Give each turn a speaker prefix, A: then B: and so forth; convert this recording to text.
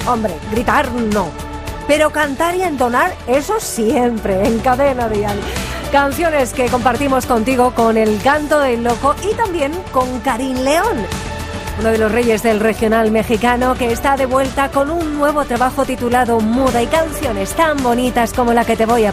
A: Hombre, gritar no, pero cantar y entonar, eso siempre, en Cadena Dial. Canciones que compartimos contigo con El Canto del Loco y también con Karin León, uno de los reyes del regional mexicano, que está de vuelta con un nuevo trabajo titulado Muda, y canciones tan bonitas como la que te voy a